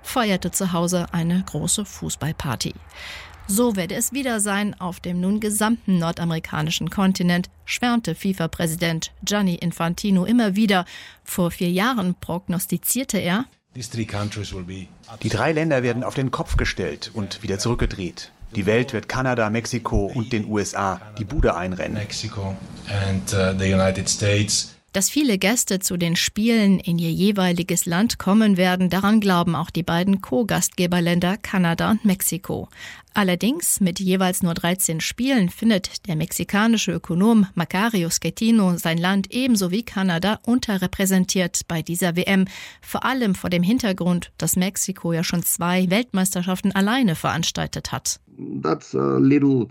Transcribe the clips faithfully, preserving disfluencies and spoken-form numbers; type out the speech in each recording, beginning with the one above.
feierte zu Hause eine große Fußballparty. So werde es wieder sein auf dem nun gesamten nordamerikanischen Kontinent, schwärmte FIFA-Präsident Gianni Infantino immer wieder. Vor vier Jahren prognostizierte er: Die drei Länder werden auf den Kopf gestellt und wieder zurückgedreht. Die Welt wird Kanada, Mexiko und den U S A die Bude einrennen. Dass viele Gäste zu den Spielen in ihr jeweiliges Land kommen werden, daran glauben auch die beiden Co-Gastgeberländer Kanada und Mexiko. Allerdings mit jeweils nur dreizehn Spielen findet der mexikanische Ökonom Macario Schettino sein Land ebenso wie Kanada unterrepräsentiert bei dieser W M. Vor allem vor dem Hintergrund, dass Mexiko ja schon zwei Weltmeisterschaften alleine veranstaltet hat. That's a little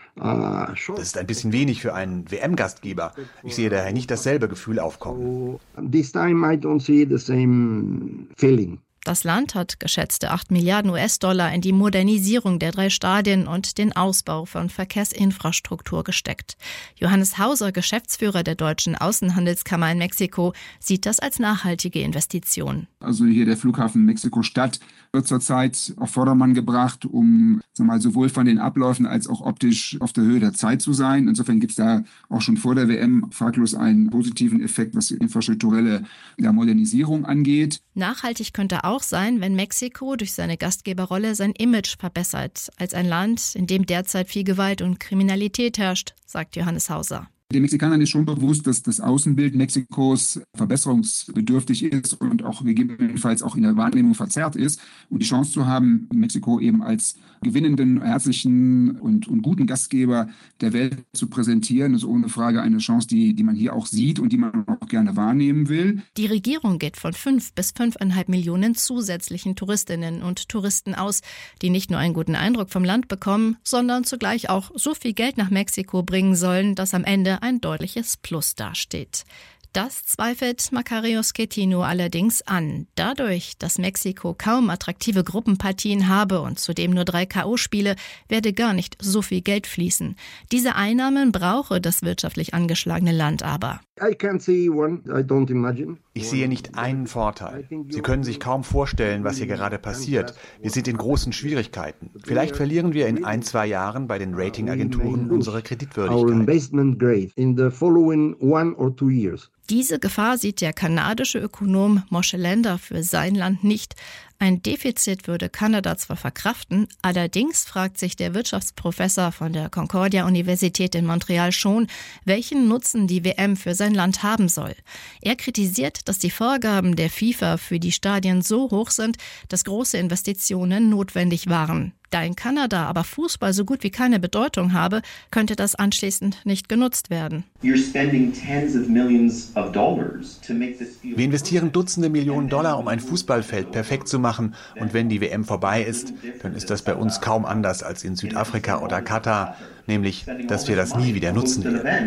Das ist ein bisschen wenig für einen W M-Gastgeber. Ich sehe daher nicht dasselbe Gefühl aufkommen. This time I don't see the same feeling. Das Land hat geschätzte acht Milliarden U S-Dollar in die Modernisierung der drei Stadien und den Ausbau von Verkehrsinfrastruktur gesteckt. Johannes Hauser, Geschäftsführer der Deutschen Außenhandelskammer in Mexiko, sieht das als nachhaltige Investition. Also hier der Flughafen Mexiko-Stadt wird zurzeit auf Vordermann gebracht, um sagen wir mal, sowohl von den Abläufen als auch optisch auf der Höhe der Zeit zu sein. Insofern gibt es da auch schon vor der W M fraglos einen positiven Effekt, was die infrastrukturelle ja, Modernisierung angeht. Nachhaltig könnte auch sein, wenn Mexiko durch seine Gastgeberrolle sein Image verbessert, als ein Land, in dem derzeit viel Gewalt und Kriminalität herrscht, sagt Johannes Hauser. Den Mexikanern ist schon bewusst, dass das Außenbild Mexikos verbesserungsbedürftig ist und auch gegebenenfalls auch in der Wahrnehmung verzerrt ist. Und die Chance zu haben, Mexiko eben als gewinnenden, herzlichen und, und guten Gastgeber der Welt zu präsentieren, ist ohne Frage eine Chance, die, die man hier auch sieht und die man auch gerne wahrnehmen will. Die Regierung geht von fünf bis fünfeinhalb Millionen zusätzlichen Touristinnen und Touristen aus, die nicht nur einen guten Eindruck vom Land bekommen, sondern zugleich auch so viel Geld nach Mexiko bringen sollen, dass am Ende ein deutliches Plus dasteht. Das zweifelt Macario Schettino allerdings an. Dadurch, dass Mexiko kaum attraktive Gruppenpartien habe und zudem nur drei K O-Spiele, werde gar nicht so viel Geld fließen. Diese Einnahmen brauche das wirtschaftlich angeschlagene Land aber. I can't see one. I don't imagine. Ich sehe nicht einen Vorteil. Sie können sich kaum vorstellen, was hier gerade passiert. Wir sind in großen Schwierigkeiten. Vielleicht verlieren wir in ein, zwei Jahren bei den Ratingagenturen unsere Kreditwürdigkeit. Diese Gefahr sieht der kanadische Ökonom Moshe Lender für sein Land nicht. Ein Defizit würde Kanada zwar verkraften, allerdings fragt sich der Wirtschaftsprofessor von der Concordia-Universität in Montreal schon, welchen Nutzen die W M für sein Land haben soll. Er kritisiert, dass die Vorgaben der FIFA für die Stadien so hoch sind, dass große Investitionen notwendig waren. Da in Kanada aber Fußball so gut wie keine Bedeutung habe, könnte das anschließend nicht genutzt werden. Wir investieren Dutzende Millionen Dollar, um ein Fußballfeld perfekt zu machen. Und wenn die W M vorbei ist, dann ist das bei uns kaum anders als in Südafrika oder Katar. Nämlich, dass wir das nie wieder nutzen werden.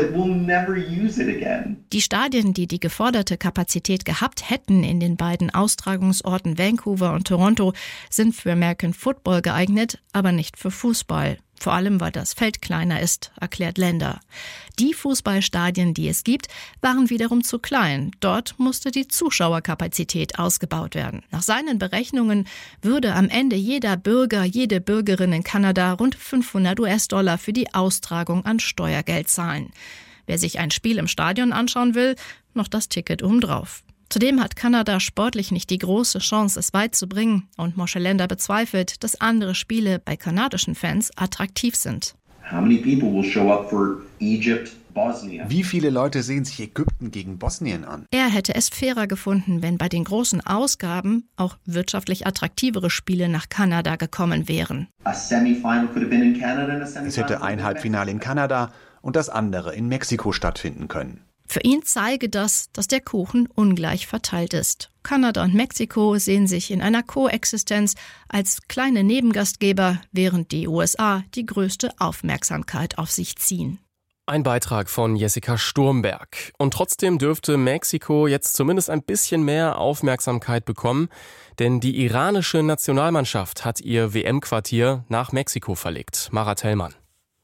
Die Stadien, die die geforderte Kapazität gehabt hätten in den beiden Austragungsorten Vancouver und Toronto, sind für American Football geeignet, aber nicht für Fußball. Vor allem, weil das Feld kleiner ist, erklärt Lender. Die Fußballstadien, die es gibt, waren wiederum zu klein. Dort musste die Zuschauerkapazität ausgebaut werden. Nach seinen Berechnungen würde am Ende jeder Bürger, jede Bürgerin in Kanada rund fünfhundert U S-Dollar für die Austragung an Steuergeld zahlen. Wer sich ein Spiel im Stadion anschauen will, noch das Ticket obendrauf. Zudem hat Kanada sportlich nicht die große Chance, es weit zu bringen. Und Moshe Lender bezweifelt, dass andere Spiele bei kanadischen Fans attraktiv sind. Wie viele Leute sehen sich Ägypten gegen Bosnien an? Er hätte es fairer gefunden, wenn bei den großen Ausgaben auch wirtschaftlich attraktivere Spiele nach Kanada gekommen wären. Es hätte ein Halbfinale in Kanada und das andere in Mexiko stattfinden können. Für ihn zeige das, dass der Kuchen ungleich verteilt ist. Kanada und Mexiko sehen sich in einer Koexistenz als kleine Nebengastgeber, während die U S A die größte Aufmerksamkeit auf sich ziehen. Ein Beitrag von Jessica Sturmberg. Und trotzdem dürfte Mexiko jetzt zumindest ein bisschen mehr Aufmerksamkeit bekommen, denn die iranische Nationalmannschaft hat ihr W M-Quartier nach Mexiko verlegt. Mara Tellmann.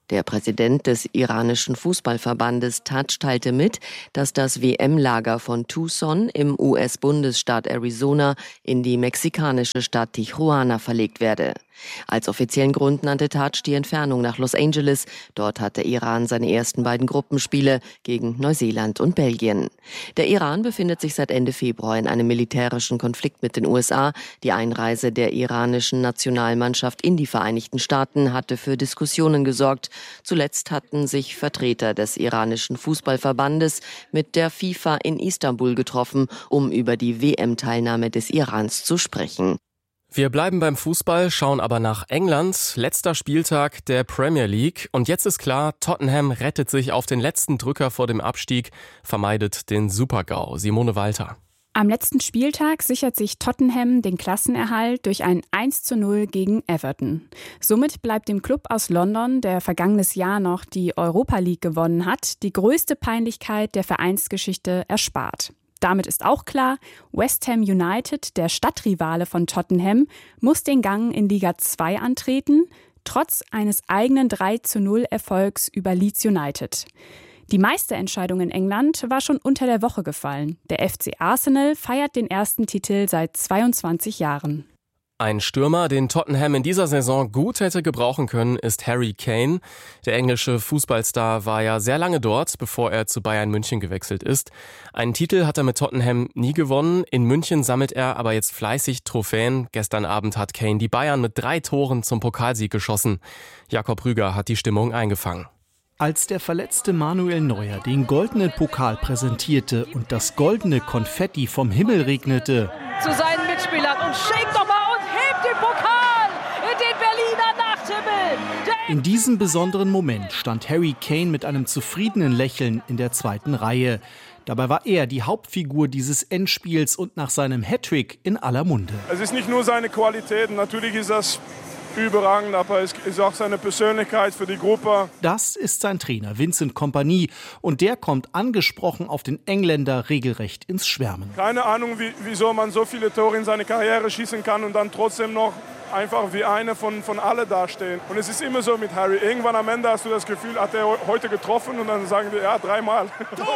Der Präsident des iranischen Fußballverbandes Taj teilte mit, dass das W M-Lager von Tucson im U S-Bundesstaat Arizona in die mexikanische Stadt Tijuana verlegt werde. Als offiziellen Grund nannte Taj die Entfernung nach Los Angeles. Dort hat der Iran seine ersten beiden Gruppenspiele gegen Neuseeland und Belgien. Der Iran befindet sich seit Ende Februar in einem militärischen Konflikt mit den U S A. Die Einreise der iranischen Nationalmannschaft in die Vereinigten Staaten hatte für Diskussionen gesorgt. Zuletzt hatten sich Vertreter des iranischen Fußballverbandes mit der FIFA in Istanbul getroffen, um über die W M-Teilnahme des Irans zu sprechen. Wir bleiben beim Fußball, schauen aber nach England. Letzter Spieltag der Premier League. Und jetzt ist klar, Tottenham rettet sich auf den letzten Drücker vor dem Abstieg, vermeidet den Super-GAU. Simone Walter. Am letzten Spieltag sichert sich Tottenham den Klassenerhalt durch ein eins zu null gegen Everton. Somit bleibt dem Klub aus London, der vergangenes Jahr noch die Europa League gewonnen hat, die größte Peinlichkeit der Vereinsgeschichte erspart. Damit ist auch klar, West Ham United, der Stadtrivale von Tottenham, muss den Gang in Liga zwei antreten, trotz eines eigenen drei zu null Erfolgs über Leeds United. Die Meisterentscheidung in England war schon unter der Woche gefallen. Der F C Arsenal feiert den ersten Titel seit zweiundzwanzig Jahren. Ein Stürmer, den Tottenham in dieser Saison gut hätte gebrauchen können, ist Harry Kane. Der englische Fußballstar war ja sehr lange dort, bevor er zu Bayern München gewechselt ist. Einen Titel hat er mit Tottenham nie gewonnen. In München sammelt er aber jetzt fleißig Trophäen. Gestern Abend hat Kane die Bayern mit drei Toren zum Pokalsieg geschossen. Jakob Rüger hat die Stimmung eingefangen. Als der verletzte Manuel Neuer den goldenen Pokal präsentierte und das goldene Konfetti vom Himmel regnete, zu seinen Mitspielern und schickt doch mal und hebt den Pokal in den Berliner Nachthimmel. In diesem besonderen Moment stand Harry Kane mit einem zufriedenen Lächeln in der zweiten Reihe. Dabei war er die Hauptfigur dieses Endspiels und nach seinem Hattrick in aller Munde. Es ist nicht nur seine Qualität, natürlich ist das überragend, aber es ist auch seine Persönlichkeit für die Gruppe. Das ist sein Trainer Vincent Kompany und der kommt angesprochen auf den Engländer regelrecht ins Schwärmen. Keine Ahnung, wie, wieso man so viele Tore in seine Karriere schießen kann und dann trotzdem noch einfach wie einer von, von alle dastehen. Und es ist immer so mit Harry. Irgendwann am Ende hast du das Gefühl, hat er heute getroffen und dann sagen wir, ja, dreimal. Tor!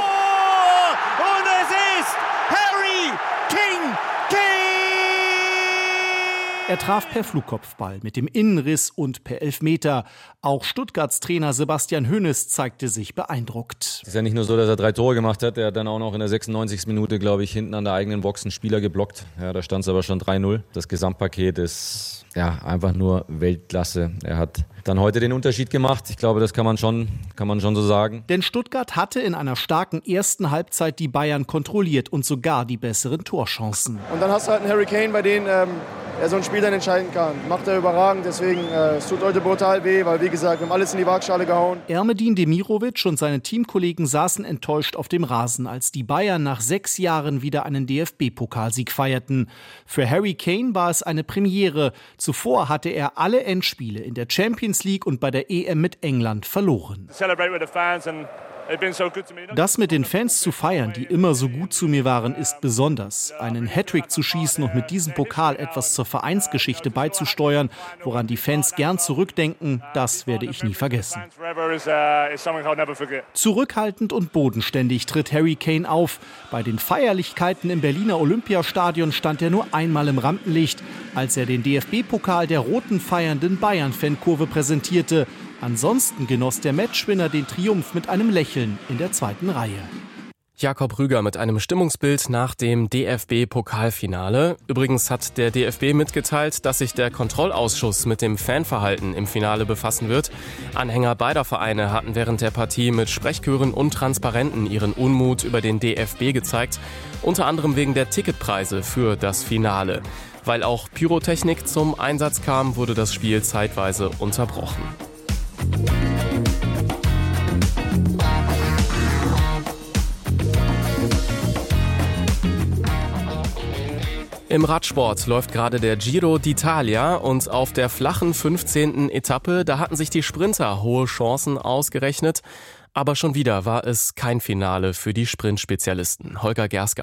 Und es ist Harry King Kane! Er traf per Flugkopfball mit dem Innenriss und per Elfmeter. Auch Stuttgarts Trainer Sebastian Hoeneß zeigte sich beeindruckt. Es ist ja nicht nur so, dass er drei Tore gemacht hat. Er hat dann auch noch in der sechsundneunzigsten Minute, glaube ich, hinten an der eigenen Box einen Spieler geblockt. Ja, da stand es aber schon drei null. Das Gesamtpaket ist ja einfach nur Weltklasse. Er hat dann heute den Unterschied gemacht. Ich glaube, das kann man schon, kann man schon so sagen. Denn Stuttgart hatte in einer starken ersten Halbzeit die Bayern kontrolliert und sogar die besseren Torchancen. Und dann hast du halt einen Harry Kane, bei dem ähm, er so ein Spiel dann entscheiden kann. Macht er überragend, deswegen äh, es tut heute brutal weh, weil wie gesagt, wir haben alles in die Waagschale gehauen. Ermedin Demirovic und seine Teamkollegen saßen enttäuscht auf dem Rasen, als die Bayern nach sechs Jahren wieder einen D F B-Pokalsieg feierten. Für Harry Kane war es eine Premiere. Zuvor hatte er alle Endspiele in der Champions League und bei der E M mit England verloren. Das mit den Fans zu feiern, die immer so gut zu mir waren, ist besonders. Einen Hattrick zu schießen und mit diesem Pokal etwas zur Vereinsgeschichte beizusteuern, woran die Fans gern zurückdenken, das werde ich nie vergessen. Zurückhaltend und bodenständig tritt Harry Kane auf. Bei den Feierlichkeiten im Berliner Olympiastadion stand er nur einmal im Rampenlicht, als er den D F B-Pokal der roten feiernden Bayern-Fankurve präsentierte. Ansonsten genoss der Matchwinner den Triumph mit einem Lächeln in der zweiten Reihe. Jakob Rüger mit einem Stimmungsbild nach dem D F B-Pokalfinale. Übrigens hat der D F B mitgeteilt, dass sich der Kontrollausschuss mit dem Fanverhalten im Finale befassen wird. Anhänger beider Vereine hatten während der Partie mit Sprechchören und Transparenten ihren Unmut über den D F B gezeigt, unter anderem wegen der Ticketpreise für das Finale. Weil auch Pyrotechnik zum Einsatz kam, wurde das Spiel zeitweise unterbrochen. Im Radsport läuft gerade der Giro d'Italia und auf der flachen fünfzehnten Etappe, da hatten sich die Sprinter hohe Chancen ausgerechnet. Aber schon wieder war es kein Finale für die Sprintspezialisten. Holger Gersker.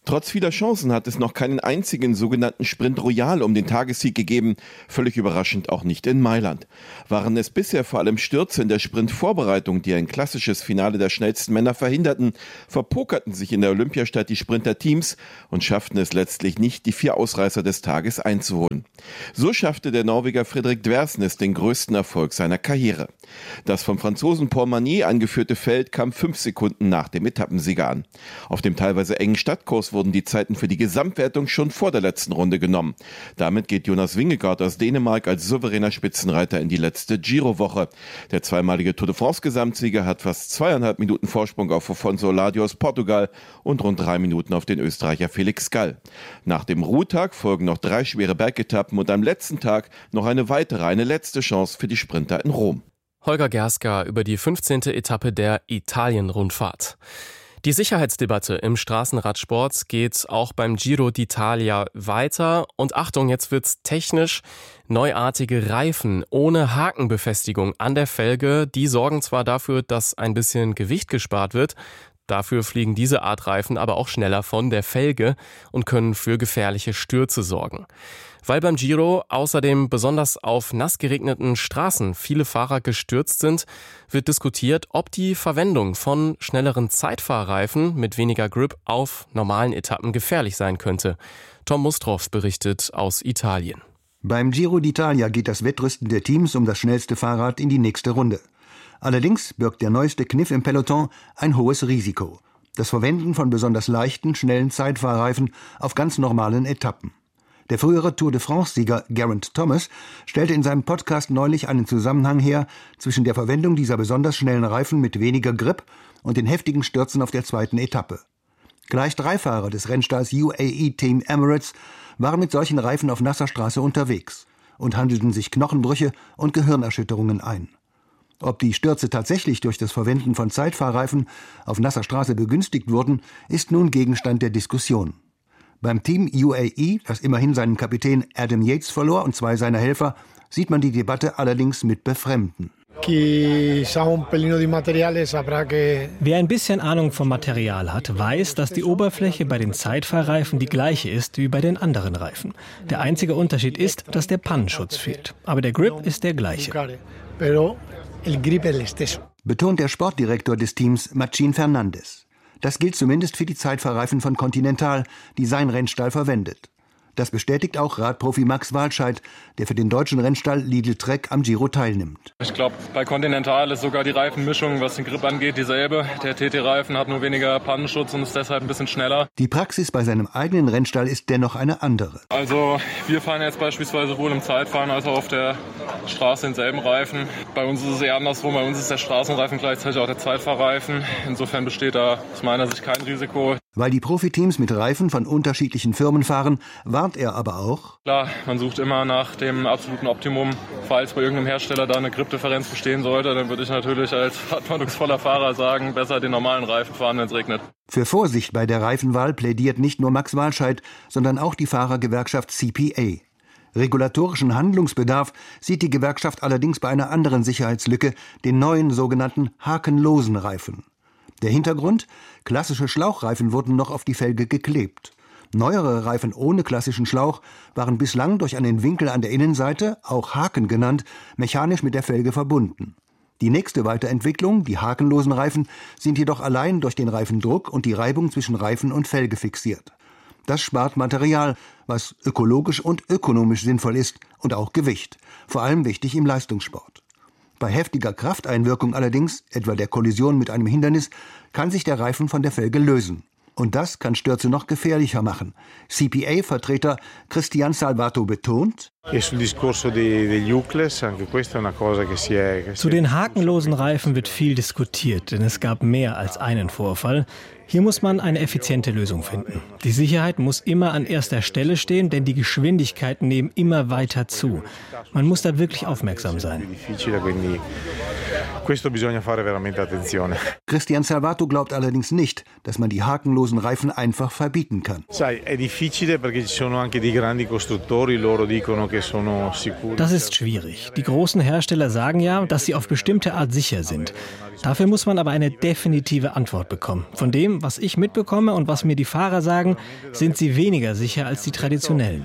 Trotz vieler Chancen hat es noch keinen einzigen sogenannten Sprint Royal um den Tagessieg gegeben. Völlig überraschend auch nicht in Mailand. Waren es bisher vor allem Stürze in der Sprintvorbereitung, die ein klassisches Finale der schnellsten Männer verhinderten, verpokerten sich in der Olympiastadt die Sprinterteams und schafften es letztlich nicht, die vier Ausreißer des Tages einzuholen. So schaffte der Norweger Fredrik Dversnes den größten Erfolg seiner Karriere. Das vom Franzosen Paul Magnier angeführte Feld kam fünf Sekunden nach dem Etappensieger an. Auf dem teilweise engen Stadtkurs wurden die Zeiten für die Gesamtwertung schon vor der letzten Runde genommen. Damit geht Jonas Vingegaard aus Dänemark als souveräner Spitzenreiter in die letzte Giro-Woche. Der zweimalige Tour de France-Gesamtsieger hat fast zweieinhalb Minuten Vorsprung auf Afonso Oladio aus Portugal und rund drei Minuten auf den Österreicher Felix Gall. Nach dem Ruhetag folgen noch drei schwere Bergetappen und am letzten Tag noch eine weitere, eine letzte Chance für die Sprinter in Rom. Holger Gerska über die fünfzehnte Etappe der Italien-Rundfahrt. Die Sicherheitsdebatte im Straßenradsport geht auch beim Giro d'Italia weiter. Und Achtung, jetzt wird's technisch. Neuartige Reifen ohne Hakenbefestigung an der Felge, die sorgen zwar dafür, dass ein bisschen Gewicht gespart wird, dafür fliegen diese Art Reifen aber auch schneller von der Felge und können für gefährliche Stürze sorgen. Weil beim Giro außerdem besonders auf nass geregneten Straßen viele Fahrer gestürzt sind, wird diskutiert, ob die Verwendung von schnelleren Zeitfahrreifen mit weniger Grip auf normalen Etappen gefährlich sein könnte. Tom Mustroff berichtet aus Italien. Beim Giro d'Italia geht das Wettrüsten der Teams um das schnellste Fahrrad in die nächste Runde. Allerdings birgt der neueste Kniff im Peloton ein hohes Risiko: das Verwenden von besonders leichten, schnellen Zeitfahrreifen auf ganz normalen Etappen. Der frühere Tour de France-Sieger Geraint Thomas stellte in seinem Podcast neulich einen Zusammenhang her zwischen der Verwendung dieser besonders schnellen Reifen mit weniger Grip und den heftigen Stürzen auf der zweiten Etappe. Gleich drei Fahrer des Rennstalls U A E-Team Emirates waren mit solchen Reifen auf nasser Straße unterwegs und handelten sich Knochenbrüche und Gehirnerschütterungen ein. Ob die Stürze tatsächlich durch das Verwenden von Zeitfahrreifen auf nasser Straße begünstigt wurden, ist nun Gegenstand der Diskussion. Beim Team U A E, das immerhin seinen Kapitän Adam Yates verlor und zwei seiner Helfer, sieht man die Debatte allerdings mit Befremden. Wer ein bisschen Ahnung vom Material hat, weiß, dass die Oberfläche bei den Zeitfahrreifen die gleiche ist wie bei den anderen Reifen. Der einzige Unterschied ist, dass der Pannenschutz fehlt. Aber der Grip ist der gleiche. Betont der Sportdirektor des Teams Machín Fernández. Das gilt zumindest für die Zeitfahrreifen von Continental, die sein Rennstall verwendet. Das bestätigt auch Radprofi Max Walscheid, der für den deutschen Rennstall Lidl Trek am Giro teilnimmt. Ich glaube, bei Continental ist sogar die Reifenmischung, was den Grip angeht, dieselbe. Der T T-Reifen hat nur weniger Pannenschutz und ist deshalb ein bisschen schneller. Die Praxis bei seinem eigenen Rennstall ist dennoch eine andere. Also wir fahren jetzt beispielsweise sowohl im Zeitfahren als auch auf der Straße denselben Reifen. Bei uns ist es eher andersrum. Bei uns ist der Straßenreifen gleichzeitig auch der Zeitfahrreifen. Insofern besteht da aus meiner Sicht kein Risiko. Weil die Profiteams mit Reifen von unterschiedlichen Firmen fahren, warnt er aber auch: Klar, man sucht immer nach dem absoluten Optimum. Falls bei irgendeinem Hersteller da eine Gripdifferenz bestehen sollte, dann würde ich natürlich als verantwortungsvoller Fahrer sagen, besser den normalen Reifen fahren, wenn es regnet. Für Vorsicht bei der Reifenwahl plädiert nicht nur Max Walscheid, sondern auch die Fahrergewerkschaft C P A. Regulatorischen Handlungsbedarf sieht die Gewerkschaft allerdings bei einer anderen Sicherheitslücke, den neuen sogenannten hakenlosen Reifen. Der Hintergrund: klassische Schlauchreifen wurden noch auf die Felge geklebt. Neuere Reifen ohne klassischen Schlauch waren bislang durch einen Winkel an der Innenseite, auch Haken genannt, mechanisch mit der Felge verbunden. Die nächste Weiterentwicklung, die hakenlosen Reifen, sind jedoch allein durch den Reifendruck und die Reibung zwischen Reifen und Felge fixiert. Das spart Material, was ökologisch und ökonomisch sinnvoll ist, und auch Gewicht, vor allem wichtig im Leistungssport. Bei heftiger Krafteinwirkung allerdings, etwa der Kollision mit einem Hindernis, kann sich der Reifen von der Felge lösen. Und das kann Stürze noch gefährlicher machen. C P A-Vertreter Cristian Salvato betont: Zu den hakenlosen Reifen wird viel diskutiert, denn es gab mehr als einen Vorfall. Hier muss man eine effiziente Lösung finden. Die Sicherheit muss immer an erster Stelle stehen, denn die Geschwindigkeiten nehmen immer weiter zu. Man muss da wirklich aufmerksam sein. Cristian Salvato glaubt allerdings nicht, dass man die hakenlosen Reifen einfach verbieten kann. Das ist schwierig. Die großen Hersteller sagen ja, dass sie auf bestimmte Art sicher sind. Dafür muss man aber eine definitive Antwort bekommen. Von dem, was ich mitbekomme und was mir die Fahrer sagen, sind sie weniger sicher als die traditionellen.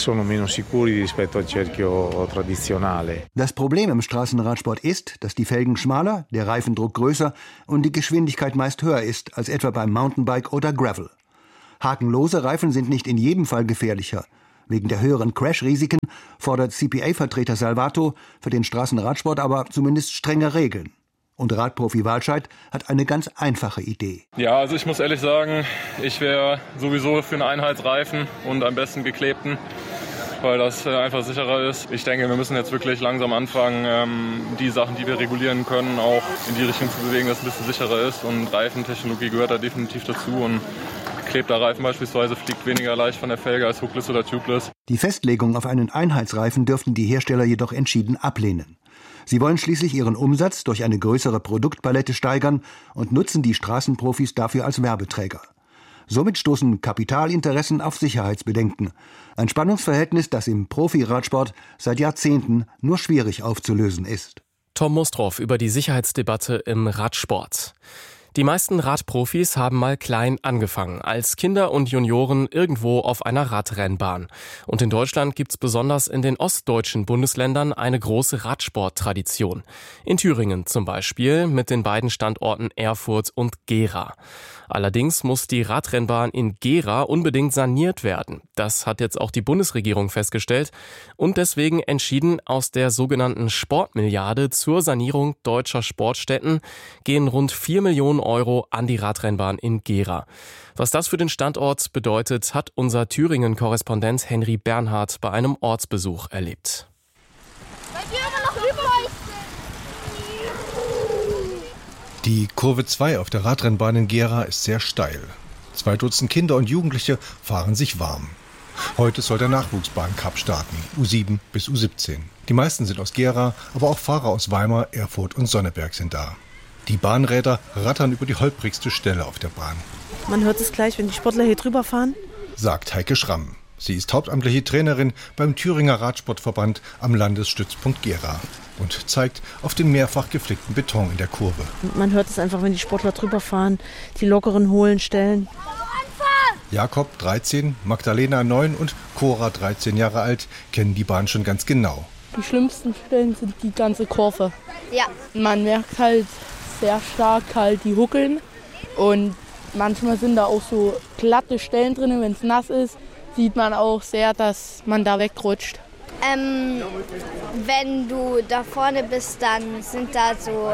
Das Problem im Straßenradsport ist, dass die Felgen schmaler, der Reifendruck größer und die Geschwindigkeit meist höher ist als etwa beim Mountainbike oder Gravel. Hakenlose Reifen sind nicht in jedem Fall gefährlicher. Wegen der höheren Crash-Risiken fordert C P A-Vertreter Salvato für den Straßenradsport aber zumindest strenge Regeln. Und Radprofi Walscheid hat eine ganz einfache Idee. Ja, also ich muss ehrlich sagen, ich wäre sowieso für einen Einheitsreifen und am besten geklebten, weil das einfach sicherer ist. Ich denke, wir müssen jetzt wirklich langsam anfangen, die Sachen, die wir regulieren können, auch in die Richtung zu bewegen, dass es ein bisschen sicherer ist. Und Reifentechnologie gehört da definitiv dazu. Und geklebter Reifen beispielsweise fliegt weniger leicht von der Felge als hookless oder tubeless. Die Festlegung auf einen Einheitsreifen dürften die Hersteller jedoch entschieden ablehnen. Sie wollen schließlich ihren Umsatz durch eine größere Produktpalette steigern und nutzen die Straßenprofis dafür als Werbeträger. Somit stoßen Kapitalinteressen auf Sicherheitsbedenken. Ein Spannungsverhältnis, das im Profiradsport seit Jahrzehnten nur schwierig aufzulösen ist. Tom Mustroff über die Sicherheitsdebatte im Radsport. Die meisten Radprofis haben mal klein angefangen, als Kinder und Junioren irgendwo auf einer Radrennbahn. Und in Deutschland gibt's besonders in den ostdeutschen Bundesländern eine große Radsporttradition. In Thüringen zum Beispiel mit den beiden Standorten Erfurt und Gera. Allerdings muss die Radrennbahn in Gera unbedingt saniert werden. Das hat jetzt auch die Bundesregierung festgestellt und deswegen entschieden, aus der sogenannten Sportmilliarde zur Sanierung deutscher Sportstätten gehen rund vier Millionen Euro an die Radrennbahn in Gera. Was das für den Standort bedeutet, hat unser Thüringen-Korrespondent Henry Bernhard bei einem Ortsbesuch erlebt. Die Kurve zwei auf der Radrennbahn in Gera ist sehr steil. Zwei Dutzend Kinder und Jugendliche fahren sich warm. Heute soll der Nachwuchsbahn-Cup starten, U sieben bis U siebzehn. Die meisten sind aus Gera, aber auch Fahrer aus Weimar, Erfurt und Sonneberg sind da. Die Bahnräder rattern über die holprigste Stelle auf der Bahn. Man hört es gleich, wenn die Sportler hier drüber fahren, sagt Heike Schramm. Sie ist hauptamtliche Trainerin beim Thüringer Radsportverband am Landesstützpunkt Gera und zeigt auf den mehrfach geflickten Beton in der Kurve. Man hört es einfach, wenn die Sportler drüber fahren, die lockeren hohlen Stellen. Jakob, dreizehn, Magdalena, neun und Cora, dreizehn Jahre alt, kennen die Bahn schon ganz genau. Die schlimmsten Stellen sind die ganze Kurve. Ja. Man merkt halt sehr stark halt die Huckeln und manchmal sind da auch so glatte Stellen drin, wenn es nass ist, sieht man auch sehr, dass man da wegrutscht. Ähm, wenn du da vorne bist, dann sind da so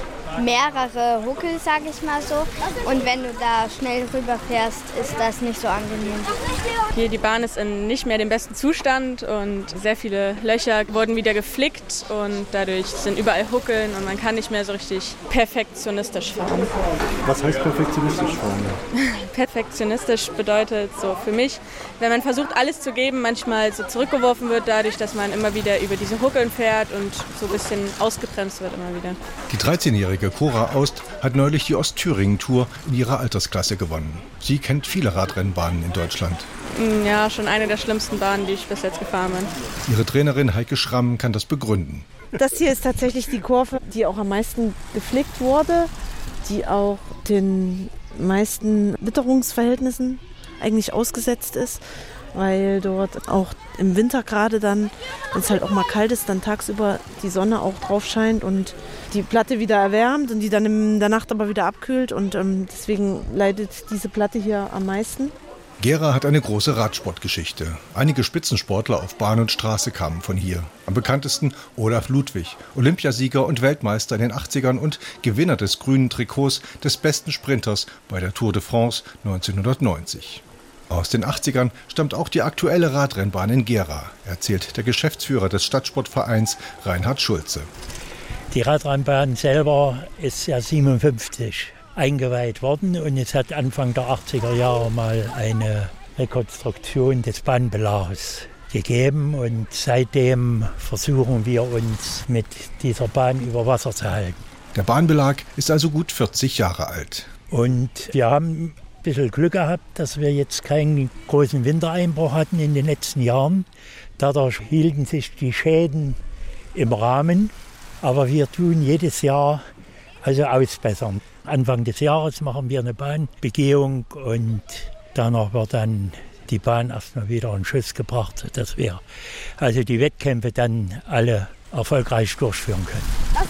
mehrere Huckel, sag ich mal so. Und wenn du da schnell rüberfährst, ist das nicht so angenehm. Hier, die Bahn ist in nicht mehr dem besten Zustand und sehr viele Löcher wurden wieder geflickt und dadurch sind überall Huckeln und man kann nicht mehr so richtig perfektionistisch fahren. Was heißt perfektionistisch fahren? Perfektionistisch bedeutet so für mich, wenn man versucht alles zu geben, manchmal so zurückgeworfen wird dadurch, dass man immer wieder über diese Huckeln fährt und so ein bisschen ausgebremst wird immer wieder. Die dreizehnjährige Cora Aust hat neulich die Ostthüringen-Tour in ihrer Altersklasse gewonnen. Sie kennt viele Radrennbahnen in Deutschland. Ja, schon eine der schlimmsten Bahnen, die ich bis jetzt gefahren bin. Ihre Trainerin Heike Schramm kann das begründen. Das hier ist tatsächlich die Kurve, die auch am meisten geflickt wurde, die auch den meisten Witterungsverhältnissen eigentlich ausgesetzt ist, weil dort auch im Winter gerade dann, wenn es halt auch mal kalt ist, dann tagsüber die Sonne auch drauf scheint und die Platte wieder erwärmt und die dann in der Nacht aber wieder abkühlt und ähm, deswegen leidet diese Platte hier am meisten. Gera hat eine große Radsportgeschichte. Einige Spitzensportler auf Bahn und Straße kamen von hier. Am bekanntesten Olaf Ludwig, Olympiasieger und Weltmeister in den achtzigern und Gewinner des grünen Trikots des besten Sprinters bei der Tour de France neunzehnhundertneunzig. Aus den achtzigern stammt auch die aktuelle Radrennbahn in Gera, erzählt der Geschäftsführer des Stadtsportvereins Reinhard Schulze. Die Radrennbahn selber ist ja siebenundfünfzig eingeweiht worden und es hat Anfang der achtziger Jahre mal eine Rekonstruktion des Bahnbelages gegeben und seitdem versuchen wir uns mit dieser Bahn über Wasser zu halten. Der Bahnbelag ist also gut vierzig Jahre alt. Und wir haben ein bisschen Glück gehabt, dass wir jetzt keinen großen Wintereinbruch hatten in den letzten Jahren. Dadurch hielten sich die Schäden im Rahmen. Aber wir tun jedes Jahr also ausbessern. Anfang des Jahres machen wir eine Bahnbegehung und danach wird dann die Bahn erstmal wieder in Schuss gebracht, dass wir also die Wettkämpfe dann alle erfolgreich durchführen können.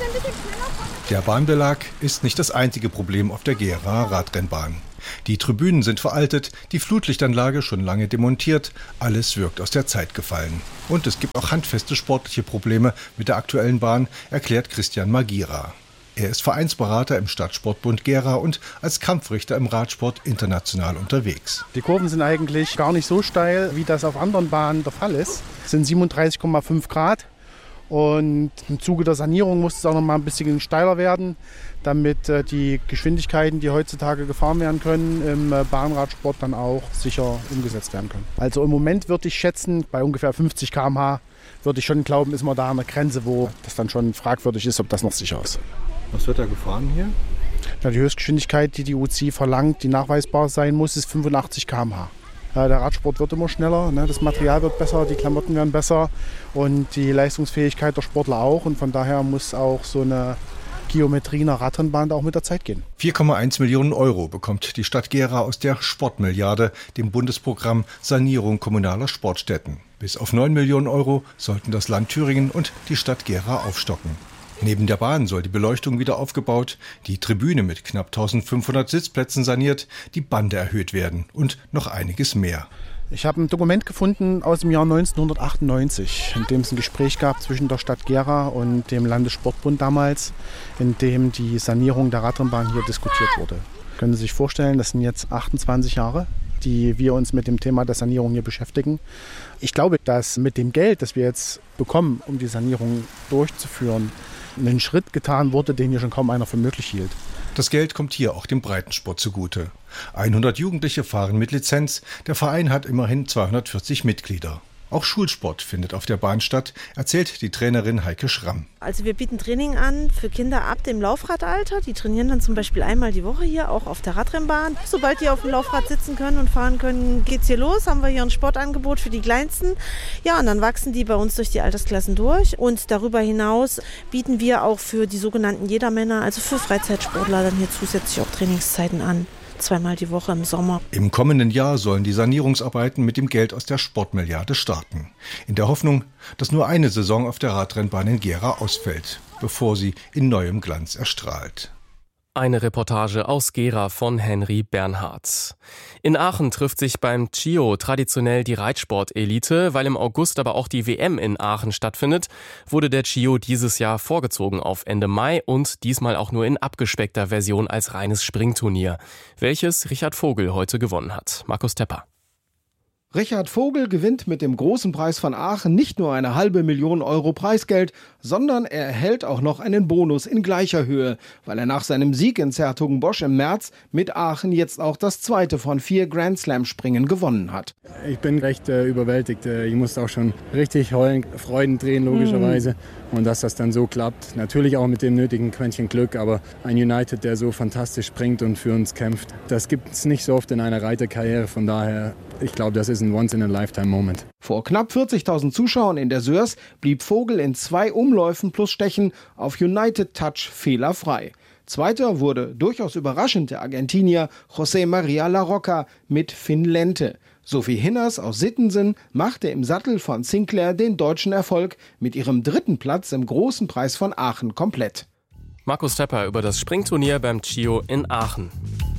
Der Bahnbelag ist nicht das einzige Problem auf der Gera Radrennbahn. Die Tribünen sind veraltet, die Flutlichtanlage schon lange demontiert, alles wirkt aus der Zeit gefallen. Und es gibt auch handfeste sportliche Probleme mit der aktuellen Bahn, erklärt Christian Magira. Er ist Vereinsberater im Stadtsportbund Gera und als Kampfrichter im Radsport international unterwegs. Die Kurven sind eigentlich gar nicht so steil, wie das auf anderen Bahnen der Fall ist. Es sind siebenunddreißig Komma fünf Grad und im Zuge der Sanierung muss es auch noch mal ein bisschen steiler werden, damit die Geschwindigkeiten, die heutzutage gefahren werden können, im Bahnradsport dann auch sicher umgesetzt werden können. Also im Moment würde ich schätzen, bei ungefähr fünfzig Kilometer pro Stunde würde ich schon glauben, ist man da an der Grenze, wo das dann schon fragwürdig ist, ob das noch sicher ist. Was wird da gefahren hier? Ja, die Höchstgeschwindigkeit, die die U C I verlangt, die nachweisbar sein muss, ist fünfundachtzig Kilometer pro Stunde. Der Radsport wird immer schneller, ne? Das Material wird besser, die Klamotten werden besser und die Leistungsfähigkeit der Sportler auch. Und von daher muss auch so eine Geometrie einer Radrennbahn auch mit der Zeit gehen. vier Komma eins Millionen Euro bekommt die Stadt Gera aus der Sportmilliarde, dem Bundesprogramm Sanierung kommunaler Sportstätten. Bis auf neun Millionen Euro sollten das Land Thüringen und die Stadt Gera aufstocken. Neben der Bahn soll die Beleuchtung wieder aufgebaut, die Tribüne mit knapp eintausendfünfhundert Sitzplätzen saniert, die Bande erhöht werden und noch einiges mehr. Ich habe ein Dokument gefunden aus dem Jahr neunzehnhundertachtundneunzig, in dem es ein Gespräch gab zwischen der Stadt Gera und dem Landessportbund damals, in dem die Sanierung der Radrennbahn hier diskutiert wurde. Können Sie sich vorstellen, das sind jetzt achtundzwanzig Jahre, die wir uns mit dem Thema der Sanierung hier beschäftigen. Ich glaube, dass mit dem Geld, das wir jetzt bekommen, um die Sanierung durchzuführen, ein Schritt getan wurde, den hier schon kaum einer für möglich hielt. Das Geld kommt hier auch dem Breitensport zugute. hundert Jugendliche fahren mit Lizenz. Der Verein hat immerhin zweihundertvierzig Mitglieder. Auch Schulsport findet auf der Bahn statt, erzählt die Trainerin Heike Schramm. Also wir bieten Training an für Kinder ab dem Laufradalter. Die trainieren dann zum Beispiel einmal die Woche hier, auch auf der Radrennbahn. Sobald die auf dem Laufrad sitzen können und fahren können, geht's hier los. Haben wir hier ein Sportangebot für die Kleinsten. Ja, und dann wachsen die bei uns durch die Altersklassen durch. Und darüber hinaus bieten wir auch für die sogenannten Jedermänner, also für Freizeitsportler, dann hier zusätzlich auch Trainingszeiten an. Zweimal die Woche im Sommer. Im kommenden Jahr sollen die Sanierungsarbeiten mit dem Geld aus der Sportmilliarde starten. In der Hoffnung, dass nur eine Saison auf der Radrennbahn in Gera ausfällt, bevor sie in neuem Glanz erstrahlt. Eine Reportage aus Gera von Henry Bernhardt. In Aachen trifft sich beim C I O traditionell die Reitsport-Elite. Weil im August aber auch die W M in Aachen stattfindet, wurde der C I O dieses Jahr vorgezogen auf Ende Mai und diesmal auch nur in abgespeckter Version als reines Springturnier, welches Richard Vogel heute gewonnen hat. Markus Tepper. Richard Vogel gewinnt mit dem Großen Preis von Aachen nicht nur eine halbe Million Euro Preisgeld, sondern er erhält auch noch einen Bonus in gleicher Höhe, weil er nach seinem Sieg in 's-Hertogenbosch im März mit Aachen jetzt auch das zweite von vier Grand-Slam-Springen gewonnen hat. Ich bin recht äh, überwältigt. Ich musste auch schon richtig heulen, Freuden drehen logischerweise. Mhm. Und dass das dann so klappt, natürlich auch mit dem nötigen Quäntchen Glück, aber ein United, der so fantastisch springt und für uns kämpft, das gibt es nicht so oft in einer Reiterkarriere. Von daher, ich glaube, das ist ein Once-in-a-Lifetime-Moment. Vor knapp vierzigtausend Zuschauern in der Sörs blieb Vogel in zwei Umläufen plus Stechen auf United Touch fehlerfrei. Zweiter wurde durchaus überraschend der Argentinier José María Larroca mit Finn Lente. Sophie Hinners aus Sittensen machte im Sattel von Sinclair den deutschen Erfolg mit ihrem dritten Platz im Großen Preis von Aachen komplett. Markus Tepper über das Springturnier beim C I O in Aachen.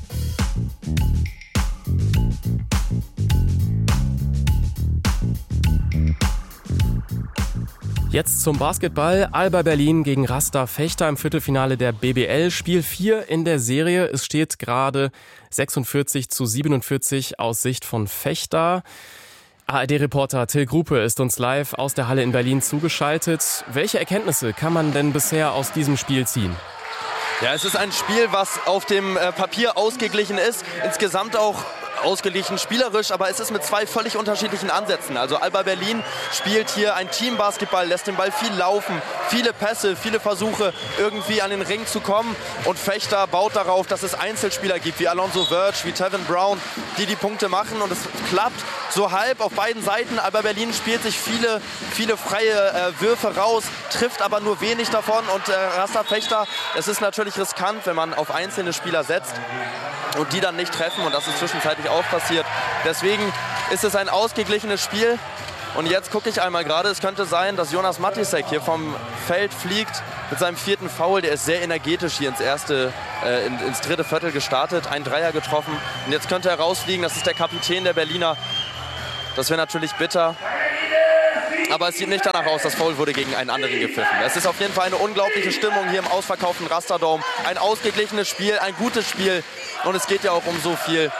Jetzt zum Basketball. Alba Berlin gegen Rasta Fechter im Viertelfinale der B B L. Spiel vier in der Serie. Es steht gerade sechsundvierzig zu siebenundvierzig aus Sicht von Fechter. A R D-Reporter Till Grupe ist uns live aus der Halle in Berlin zugeschaltet. Welche Erkenntnisse kann man denn bisher aus diesem Spiel ziehen? Ja, es ist ein Spiel, was auf dem Papier ausgeglichen ist. Insgesamt auch ausgeglichen, spielerisch, aber es ist mit zwei völlig unterschiedlichen Ansätzen. Also Alba Berlin spielt hier ein Teambasketball, lässt den Ball viel laufen, viele Pässe, viele Versuche, irgendwie an den Ring zu kommen. Und Fechter baut darauf, dass es Einzelspieler gibt, wie Alonso Verge, wie Tevin Brown, die die Punkte machen. Und es klappt so halb auf beiden Seiten. Alba Berlin spielt sich viele, viele freie äh, Würfe raus, trifft aber nur wenig davon. Und äh, Rasta Fechter, es ist natürlich riskant, wenn man auf einzelne Spieler setzt und die dann nicht treffen. Und das ist zwischenzeitlich auch passiert. Deswegen ist es ein ausgeglichenes Spiel. Und jetzt gucke ich einmal gerade, es könnte sein, dass Jonas Matisek hier vom Feld fliegt mit seinem vierten Foul. Der ist sehr energetisch hier ins erste, äh, in, ins dritte Viertel gestartet, ein Dreier getroffen. Und jetzt könnte er rausfliegen, das ist der Kapitän der Berliner. Das wäre natürlich bitter. Aber es sieht nicht danach aus, das Foul wurde gegen einen anderen gepfiffen. Es ist auf jeden Fall eine unglaubliche Stimmung hier im ausverkauften Rasterdome. Ein ausgeglichenes Spiel, ein gutes Spiel. Und es geht ja auch um so viel.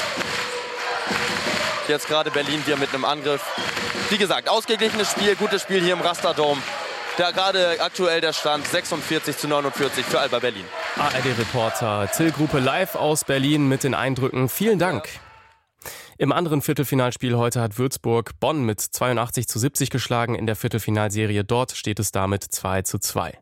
Jetzt gerade Berlin wieder mit einem Angriff. Wie gesagt, ausgeglichenes Spiel, gutes Spiel hier im Rasterdome. Da gerade aktuell der Stand sechsundvierzig zu neunundvierzig für Alba Berlin. A R D-Reporter Till Gruppe live aus Berlin mit den Eindrücken. Vielen Dank. Im anderen Viertelfinalspiel heute hat Würzburg Bonn mit zweiundachtzig zu siebzig geschlagen. In der Viertelfinalserie dort steht es damit zwei zu zwei.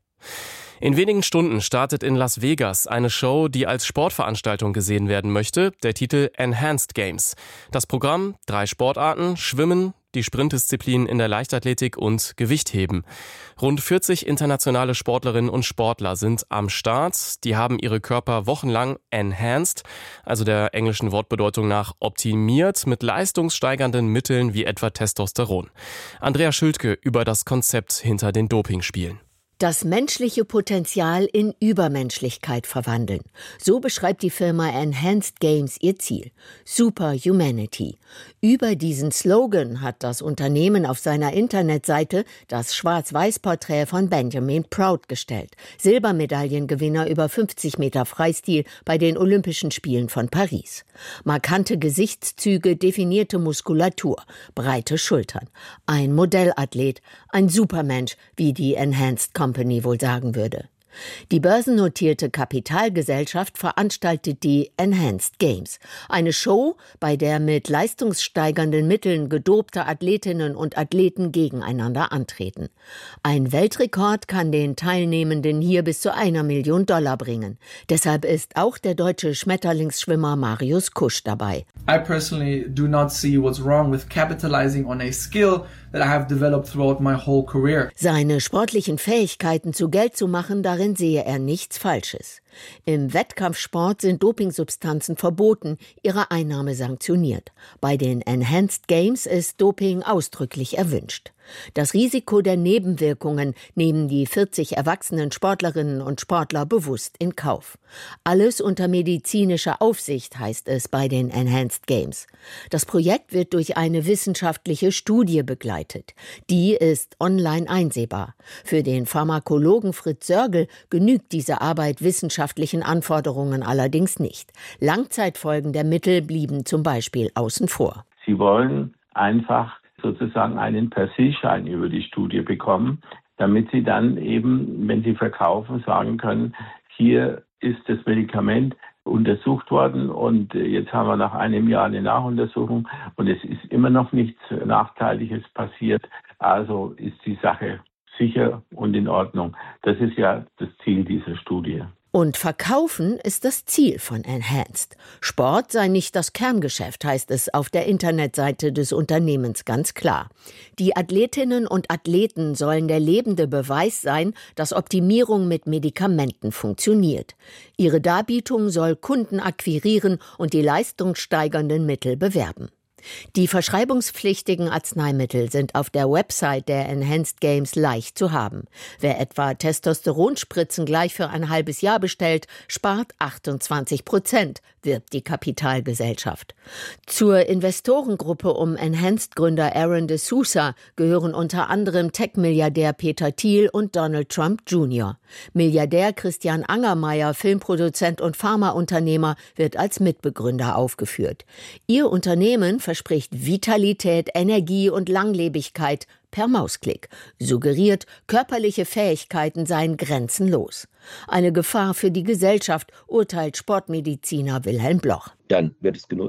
In wenigen Stunden startet in Las Vegas eine Show, die als Sportveranstaltung gesehen werden möchte. Der Titel Enhanced Games. Das Programm: drei Sportarten, Schwimmen, die Sprintdisziplin in der Leichtathletik und Gewichtheben. Rund vierzig internationale Sportlerinnen und Sportler sind am Start. Die haben ihre Körper wochenlang enhanced, also der englischen Wortbedeutung nach optimiert, mit leistungssteigernden Mitteln wie etwa Testosteron. Andrea Schildke über das Konzept hinter den Dopingspielen. Das menschliche Potenzial in Übermenschlichkeit verwandeln. So beschreibt die Firma Enhanced Games ihr Ziel. Superhumanity. Über diesen Slogan hat das Unternehmen auf seiner Internetseite das Schwarz-Weiß-Porträt von Benjamin Proud gestellt. Silbermedaillengewinner über fünfzig Meter Freistil bei den Olympischen Spielen von Paris. Markante Gesichtszüge, definierte Muskulatur, breite Schultern. Ein Modellathlet, ein Supermensch, wie die Enhanced Company wohl sagen würde. Die börsennotierte Kapitalgesellschaft veranstaltet die Enhanced Games. Eine Show, bei der mit leistungssteigernden Mitteln gedopte Athletinnen und Athleten gegeneinander antreten. Ein Weltrekord kann den Teilnehmenden hier bis zu einer Million Dollar bringen. Deshalb ist auch der deutsche Schmetterlingsschwimmer Marius Kusch dabei. I personally do not see what's wrong with capitalizing on a skill that I have developed throughout my whole career. Seine sportlichen Fähigkeiten zu Geld zu machen, darin sehe er nichts Falsches. Im Wettkampfsport sind Dopingsubstanzen verboten, ihre Einnahme sanktioniert. Bei den Enhanced Games ist Doping ausdrücklich erwünscht. Das Risiko der Nebenwirkungen nehmen die vierzig erwachsenen Sportlerinnen und Sportler bewusst in Kauf. Alles unter medizinischer Aufsicht, heißt es bei den Enhanced Games. Das Projekt wird durch eine wissenschaftliche Studie begleitet. Die ist online einsehbar. Für den Pharmakologen Fritz Sörgel genügt diese Arbeit wissenschaftlichen Anforderungen allerdings nicht. Langzeitfolgen der Mittel blieben zum Beispiel außen vor. Sie wollen einfach sozusagen einen Per-Se-Schein über die Studie bekommen, damit sie dann eben, wenn sie verkaufen, sagen können, hier ist das Medikament untersucht worden und jetzt haben wir nach einem Jahr eine Nachuntersuchung und es ist immer noch nichts Nachteiliges passiert, also ist die Sache sicher und in Ordnung. Das ist ja das Ziel dieser Studie. Und verkaufen ist das Ziel von Enhanced. Sport sei nicht das Kerngeschäft, heißt es auf der Internetseite des Unternehmens ganz klar. Die Athletinnen und Athleten sollen der lebende Beweis sein, dass Optimierung mit Medikamenten funktioniert. Ihre Darbietung soll Kunden akquirieren und die leistungssteigernden Mittel bewerben. Die verschreibungspflichtigen Arzneimittel sind auf der Website der Enhanced Games leicht zu haben. Wer etwa Testosteronspritzen gleich für ein halbes Jahr bestellt, spart achtundzwanzig Prozent, wirbt die Kapitalgesellschaft. Zur Investorengruppe um Enhanced-Gründer Aaron de Sousa gehören unter anderem Tech-Milliardär Peter Thiel und Donald Trump Junior Milliardär Christian Angermayer, Filmproduzent und Pharmaunternehmer, wird als Mitbegründer aufgeführt. Ihr Unternehmen verspricht Vitalität, Energie und Langlebigkeit per Mausklick, suggeriert, körperliche Fähigkeiten seien grenzenlos. Eine Gefahr für die Gesellschaft, urteilt Sportmediziner Wilhelm Bloch. Dann wird es genutzt,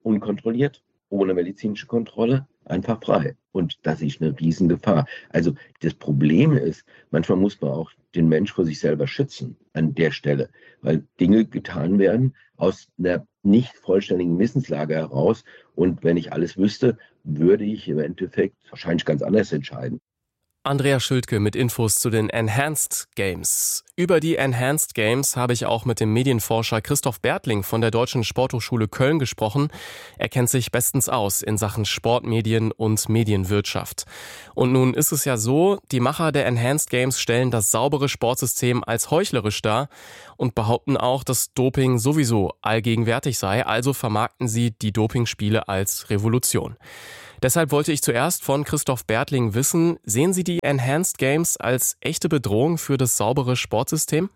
unkontrolliert, ohne medizinische Kontrolle, einfach frei. Und das ist eine Riesengefahr. Also das Problem ist, manchmal muss man auch den Mensch vor sich selber schützen an der Stelle, weil Dinge getan werden aus einer nicht vollständigen Wissenslage heraus. Und wenn ich alles wüsste, würde ich im Endeffekt wahrscheinlich ganz anders entscheiden. Andrea Schildke mit Infos zu den Enhanced Games. Über die Enhanced Games habe ich auch mit dem Medienforscher Christoph Bertling von der Deutschen Sporthochschule Köln gesprochen. Er kennt sich bestens aus in Sachen Sportmedien und Medienwirtschaft. Und nun ist es ja so, die Macher der Enhanced Games stellen das saubere Sportsystem als heuchlerisch dar und behaupten auch, dass Doping sowieso allgegenwärtig sei, also vermarkten sie die Dopingspiele als Revolution. Deshalb wollte ich zuerst von Christoph Bertling wissen, sehen Sie die Enhanced Games als echte Bedrohung für das saubere Sportsystem?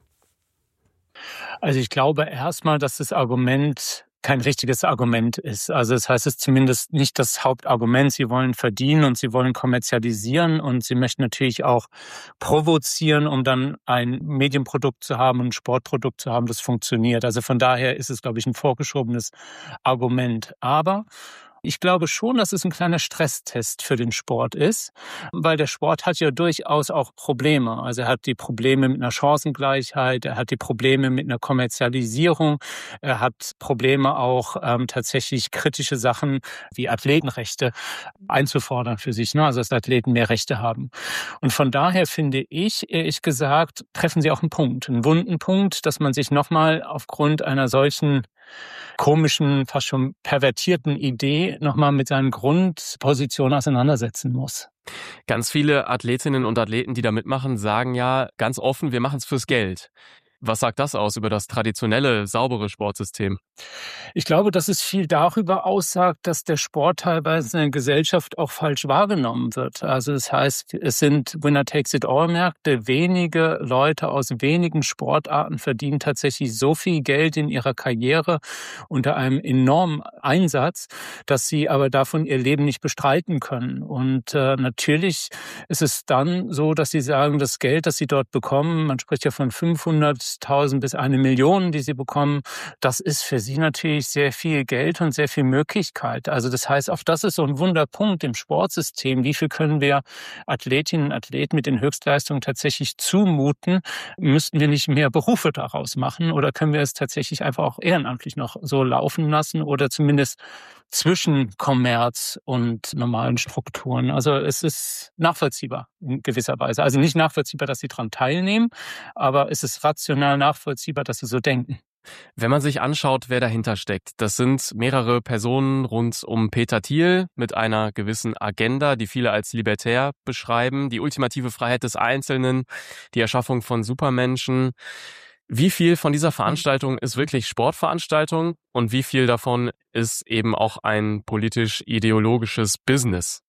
Also ich glaube erstmal, dass das Argument kein richtiges Argument ist. Also das heißt, es ist zumindest nicht das Hauptargument. Sie wollen verdienen und sie wollen kommerzialisieren und sie möchten natürlich auch provozieren, um dann ein Medienprodukt zu haben und ein Sportprodukt zu haben, das funktioniert. Also von daher ist es, glaube ich, ein vorgeschobenes Argument. Aber ich glaube schon, dass es ein kleiner Stresstest für den Sport ist, weil der Sport hat ja durchaus auch Probleme. Also er hat die Probleme mit einer Chancengleichheit, er hat die Probleme mit einer Kommerzialisierung, er hat Probleme auch ähm, tatsächlich kritische Sachen wie Athletenrechte einzufordern für sich, ne? Also dass Athleten mehr Rechte haben. Und von daher finde ich, ehrlich gesagt, treffen sie auch einen Punkt, einen wunden Punkt, dass man sich nochmal aufgrund einer solchen komischen, fast schon pervertierten Idee nochmal mit seinen Grundpositionen auseinandersetzen muss. Ganz viele Athletinnen und Athleten, die da mitmachen, sagen ja ganz offen, wir machen es fürs Geld. Was sagt das aus über das traditionelle, saubere Sportsystem? Ich glaube, dass es viel darüber aussagt, dass der Sport teilweise in der Gesellschaft auch falsch wahrgenommen wird. Also das heißt, es sind Winner-takes-it-all-Märkte. Wenige Leute aus wenigen Sportarten verdienen tatsächlich so viel Geld in ihrer Karriere unter einem enormen Einsatz, dass sie aber davon ihr Leben nicht bestreiten können. Und äh, natürlich ist es dann so, dass sie sagen, das Geld, das sie dort bekommen, man spricht ja von fünfhunderttausend bis eine Million, die sie bekommen, das ist für sie natürlich sehr viel Geld und sehr viel Möglichkeit. Also das heißt, auch das ist so ein Wunderpunkt im Sportsystem. Wie viel können wir Athletinnen und Athleten mit den Höchstleistungen tatsächlich zumuten? Müssten wir nicht mehr Berufe daraus machen oder können wir es tatsächlich einfach auch ehrenamtlich noch so laufen lassen oder zumindest zwischen Kommerz und normalen Strukturen? Also es ist nachvollziehbar in gewisser Weise. Also nicht nachvollziehbar, dass sie daran teilnehmen, aber es ist rational nachvollziehbar, dass sie so denken. Wenn man sich anschaut, wer dahinter steckt, das sind mehrere Personen rund um Peter Thiel mit einer gewissen Agenda, die viele als libertär beschreiben, die ultimative Freiheit des Einzelnen, die Erschaffung von Supermenschen. Wie viel von dieser Veranstaltung ist wirklich Sportveranstaltung und wie viel davon ist eben auch ein politisch-ideologisches Business?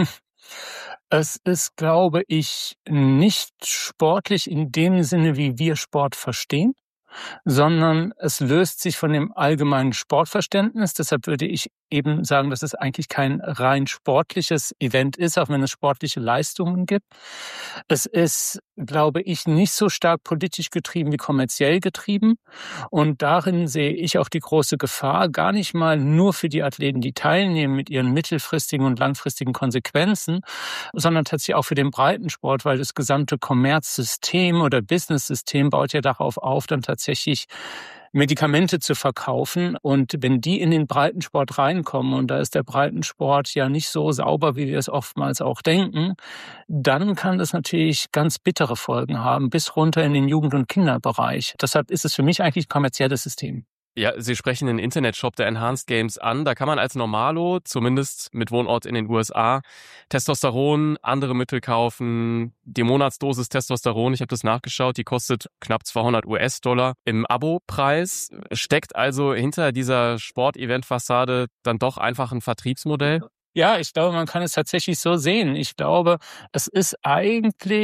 Es ist, glaube ich, nicht sportlich in dem Sinne, wie wir Sport verstehen, sondern es löst sich von dem allgemeinen Sportverständnis. Deshalb würde ich eben sagen, dass es eigentlich kein rein sportliches Event ist, auch wenn es sportliche Leistungen gibt. Es ist, glaube ich, nicht so stark politisch getrieben wie kommerziell getrieben. Und darin sehe ich auch die große Gefahr, gar nicht mal nur für die Athleten, die teilnehmen mit ihren mittelfristigen und langfristigen Konsequenzen, sondern tatsächlich auch für den Breitensport, weil das gesamte Kommerzsystem oder Business-System baut ja darauf auf, dann tatsächlich Medikamente zu verkaufen. Und wenn die in den Breitensport reinkommen, und da ist der Breitensport ja nicht so sauber, wie wir es oftmals auch denken, dann kann das natürlich ganz bittere Folgen haben, bis runter in den Jugend- und Kinderbereich. Deshalb ist es für mich eigentlich ein kommerzielles System. Ja, Sie sprechen den Internetshop der Enhanced Games an. Da kann man als Normalo, zumindest mit Wohnort in den U S A, Testosteron, andere Mittel kaufen. Die Monatsdosis Testosteron, ich habe das nachgeschaut, die kostet knapp zweihundert US-Dollar im Abo-Preis. Steckt also hinter dieser Sportevent-Fassade dann doch einfach ein Vertriebsmodell? Ja, ich glaube, man kann es tatsächlich so sehen. Ich glaube, es ist eigentlich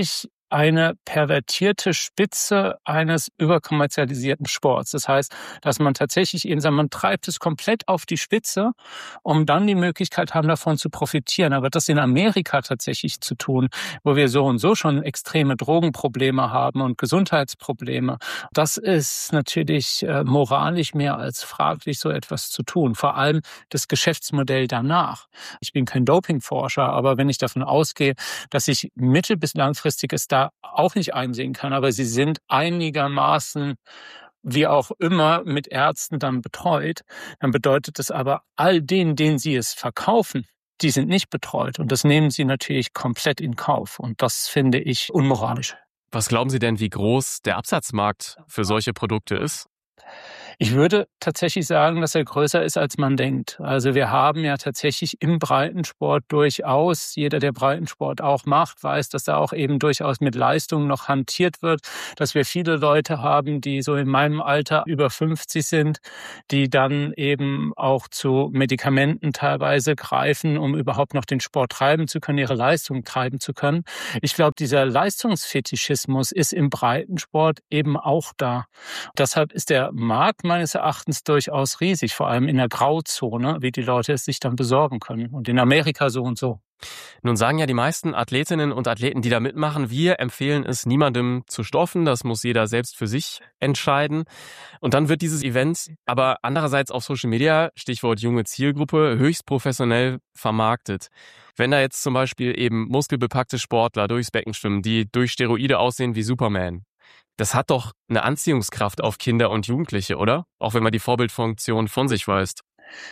eine pervertierte Spitze eines überkommerzialisierten Sports. Das heißt, dass man tatsächlich eben sagt, man treibt es komplett auf die Spitze, um dann die Möglichkeit haben, davon zu profitieren. Aber das in Amerika tatsächlich zu tun, wo wir so und so schon extreme Drogenprobleme haben und Gesundheitsprobleme, das ist natürlich äh, moralisch mehr als fraglich, so etwas zu tun. Vor allem das Geschäftsmodell danach. Ich bin kein Dopingforscher, aber wenn ich davon ausgehe, dass ich mittel- bis langfristig es da auch nicht einsehen kann, aber sie sind einigermaßen, wie auch immer, mit Ärzten dann betreut, dann bedeutet das aber, all denen, denen sie es verkaufen, die sind nicht betreut und das nehmen sie natürlich komplett in Kauf und das finde ich unmoralisch. Was glauben Sie denn, wie groß der Absatzmarkt für solche Produkte ist? Ich würde tatsächlich sagen, dass er größer ist, als man denkt. Also wir haben ja tatsächlich im Breitensport durchaus, jeder, der Breitensport auch macht, weiß, dass da auch eben durchaus mit Leistungen noch hantiert wird, dass wir viele Leute haben, die so in meinem Alter über fünfzig sind, die dann eben auch zu Medikamenten teilweise greifen, um überhaupt noch den Sport treiben zu können, ihre Leistung treiben zu können. Ich glaube, dieser Leistungsfetischismus ist im Breitensport eben auch da. Deshalb ist der Markt meines Erachtens durchaus riesig, vor allem in der Grauzone, wie die Leute es sich dann besorgen können. Und in Amerika so und so. Nun sagen ja die meisten Athletinnen und Athleten, die da mitmachen, wir empfehlen es niemandem zu stoffen, das muss jeder selbst für sich entscheiden. Und dann wird dieses Event aber andererseits auf Social Media, Stichwort junge Zielgruppe, höchst professionell vermarktet. Wenn da jetzt zum Beispiel eben muskelbepackte Sportler durchs Becken schwimmen, die durch Steroide aussehen wie Superman, das hat doch eine Anziehungskraft auf Kinder und Jugendliche, oder? Auch wenn man die Vorbildfunktion von sich weist.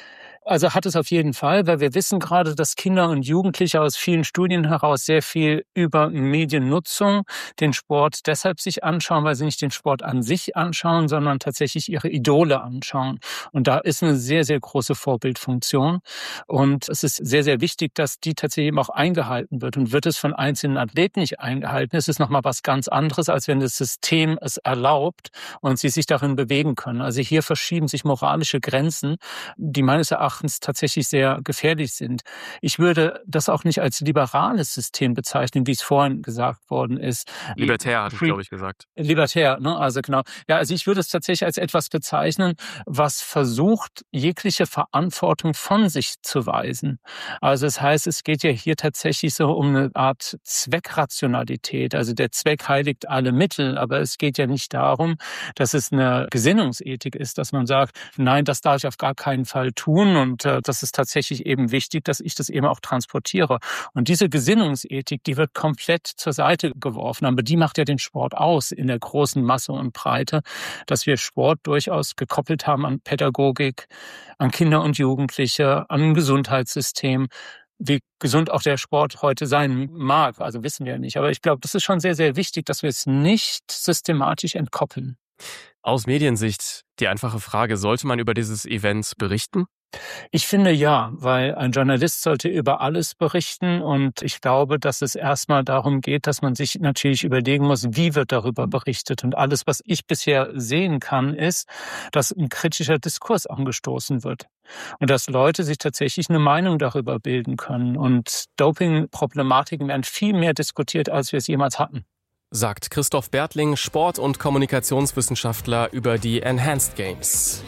Also hat es auf jeden Fall, weil wir wissen gerade, dass Kinder und Jugendliche aus vielen Studien heraus sehr viel über Mediennutzung den Sport deshalb sich anschauen, weil sie nicht den Sport an sich anschauen, sondern tatsächlich ihre Idole anschauen. Und da ist eine sehr, sehr große Vorbildfunktion. Und es ist sehr, sehr wichtig, dass die tatsächlich eben auch eingehalten wird. Und wird es von einzelnen Athleten nicht eingehalten, ist es nochmal was ganz anderes, als wenn das System es erlaubt und sie sich darin bewegen können. Also hier verschieben sich moralische Grenzen, die meines Erachtens tatsächlich sehr gefährlich sind. Ich würde das auch nicht als liberales System bezeichnen, wie es vorhin gesagt worden ist. Libertär, hatte ich, glaube ich, gesagt. Libertär, ne? Also genau. Ja, also ich würde es tatsächlich als etwas bezeichnen, was versucht, jegliche Verantwortung von sich zu weisen. Also das heißt, es geht ja hier tatsächlich so um eine Art Zweckrationalität. Also der Zweck heiligt alle Mittel, aber es geht ja nicht darum, dass es eine Gesinnungsethik ist, dass man sagt, nein, das darf ich auf gar keinen Fall tun. Und äh, das ist tatsächlich eben wichtig, dass ich das eben auch transportiere. Und diese Gesinnungsethik, die wird komplett zur Seite geworfen. Aber die macht ja den Sport aus in der großen Masse und Breite, dass wir Sport durchaus gekoppelt haben an Pädagogik, an Kinder und Jugendliche, an ein Gesundheitssystem. Wie gesund auch der Sport heute sein mag, also wissen wir nicht. Aber ich glaube, das ist schon sehr, sehr wichtig, dass wir es nicht systematisch entkoppeln. Aus Mediensicht die einfache Frage, sollte man über dieses Event berichten? Ich finde ja, weil ein Journalist sollte über alles berichten und ich glaube, dass es erstmal darum geht, dass man sich natürlich überlegen muss, wie wird darüber berichtet. Und alles, was ich bisher sehen kann, ist, dass ein kritischer Diskurs angestoßen wird und dass Leute sich tatsächlich eine Meinung darüber bilden können. Und Doping-Problematiken werden viel mehr diskutiert, als wir es jemals hatten. Sagt Christoph Bertling, Sport- und Kommunikationswissenschaftler, über die Enhanced Games.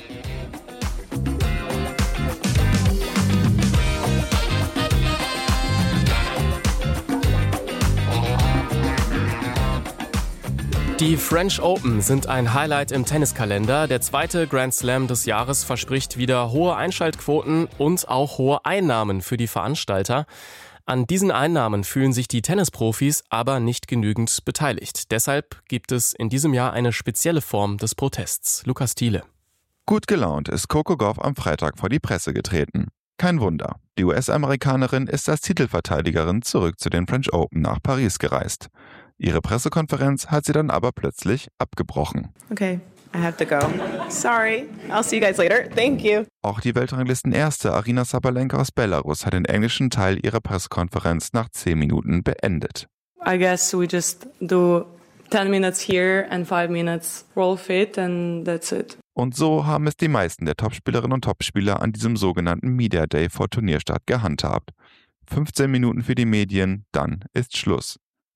Die French Open sind ein Highlight im Tenniskalender. Der zweite Grand Slam des Jahres verspricht wieder hohe Einschaltquoten und auch hohe Einnahmen für die Veranstalter. An diesen Einnahmen fühlen sich die Tennisprofis aber nicht genügend beteiligt. Deshalb gibt es in diesem Jahr eine spezielle Form des Protests. Lukas Thiele. Gut gelaunt ist Coco Gauff am Freitag vor die Presse getreten. Kein Wunder. Die U S-Amerikanerin ist als Titelverteidigerin zurück zu den French Open nach Paris gereist. Ihre Pressekonferenz hat sie dann aber plötzlich abgebrochen. Okay, I have to go. Sorry, I'll see you guys later. Thank you. Auch die Weltranglisten-Erste Aryna Sabalenka aus Belarus hat den englischen Teil ihrer Pressekonferenz nach zehn Minuten beendet. I guess we just do ten minutes here and five minutes roll fit and that's it. Und so haben es die meisten der Topspielerinnen und Topspieler an diesem sogenannten Media Day vor Turnierstart gehandhabt. fünfzehn Minuten für die Medien, dann ist Schluss.